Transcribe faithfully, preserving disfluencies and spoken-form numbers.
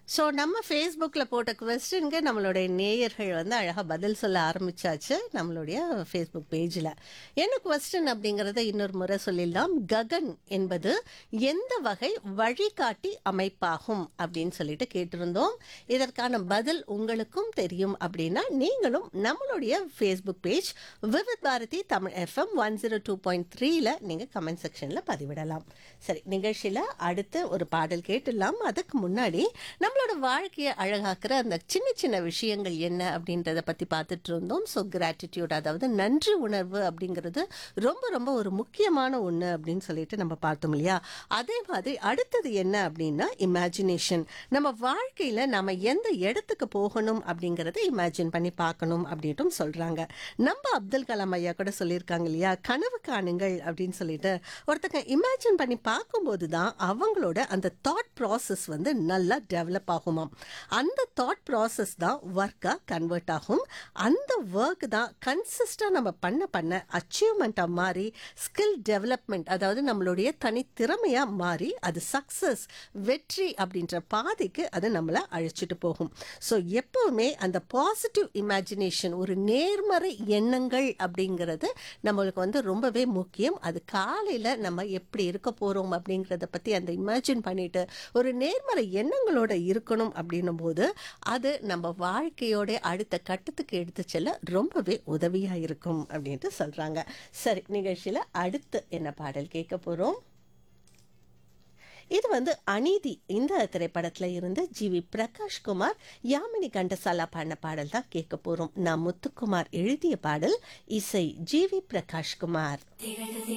So நம்ம ஃபேஸ்புக்கில் போட்ட கொஸ்டினுக்கு நம்மளுடைய நேயர்கள் வந்து அழகாக பதில் சொல்ல ஆரம்பிச்சாச்சு நம்மளுடைய ஃபேஸ்புக் பேஜில். என்ன கொஸ்டின் அப்படிங்கிறத இன்னொரு முறை சொல்லிடலாம். ககன் என்பது எந்த வகை வழிகாட்டி அமைப்பாகும் அப்படின்னு சொல்லிட்டு கேட்டிருந்தோம். இதற்கான பதில் உங்களுக்கும் தெரியும் அப்படின்னா நீங்களும் நம்மளுடைய Facebook page Vividh Bharathi Tamil FM one zero two point த்ரீல நீங்கள் கமெண்ட் செக்ஷனில் பதிவிடலாம். சரி, நிகழ்ச்சியில் அடுத்து ஒரு பாடல் கேட்டுடலாம். அதுக்கு முன்னாடி நம்மளோட வாழ்க்கையை அழகாக்குற அந்த சின்ன சின்ன விஷயங்கள் என்ன அப்படின்றத பற்றி பார்த்துட்டு இருந்தோம். ஸோ கிராட்டிடியூட், அதாவது நன்றி உணர்வு அப்படிங்கிறது ரொம்ப ரொம்ப ஒரு முக்கியமான ஒன்று அப்படின்னு சொல்லிட்டு நம்ம பார்த்தோம் இல்லையா. அதே மாதிரி அடுத்தது என்ன அப்படின்னா இமேஜினேஷன். நம்ம வாழ்க்கையில் நம்ம எந்த இடத்துக்கு போகணும் அப்படிங்கிறத இமேஜின் பண்ணி பார்க்கணும் அப்படின்ட்டும் சொல்கிறாங்க. நம்ம அப்துல் கலாம் ஐயா கூட சொல்லியிருக்காங்க இல்லையா, கனவு காணுங்கள் அப்படின்னு சொல்லிட்டு. ஒருத்தங்க இமேஜின் பண்ணி பார்க்கும்போது தான் அவங்களோட அந்த தாட் ப்ராசஸ் வந்து நல்லா டெவலப் ஆகுமாம். அந்த தாட் ப்ராசஸ் தான் ஒர்க்காக கன்வெர்ட் ஆகும். அந்த ஒர்க் தான் கன்சிஸ்டாக நம்ம பண்ண பண்ண அச்சீவ்மெண்ட்டாக மாறி ஸ்கில் டெவலப்மெண்ட், அதாவது நம்மளுடைய தனித்திறமையாக மாறி அது சக்ஸஸ், வெற்றி அப்படின்ற பாதைக்கு அது நம்மளை அழைச்சிட்டு போகும். ஸோ எப்போவுமே அந்த பாசிட்டிவ் இமேஜினேஷன், ஒரு நேர்மறை எண்ணங்கள் அப்படிங்கிறது நம்மளுக்கு வந்து ரொம்பவே முக்கியம். அது காலையில் நம்ம எப்படி இருக்க போகிறோம் அப்படிங்கிறத பற்றி அந்த இமேஜின் பண்ணிட்டு ஒரு நேர்மறை எண்ணங்களோட இருக்கணும் அப்படின்னும் போது அது நம்ம வாழ்க்கையோட அடுத்த கட்டத்துக்கு எடுத்து செல்ல ரொம்பவே உதவியாக இருக்கும் அப்படின்ட்டு சொல்கிறாங்க. சரி, நிகழ்ச்சியில் அடுத்து என்ன பாடல் கேட்க போகிறோம்? இது வந்து அநீதி இந்த திரைப்படத்தில் இருந்து ஜி வி பிரகாஷ்குமார், யாமினி கண்டசாலா பாடின பாடல் தான் கேட்க போகிறோம். நான் முத்துக்குமார் எழுதிய பாடல், இசை ஜி வி பிரகாஷ்குமார்.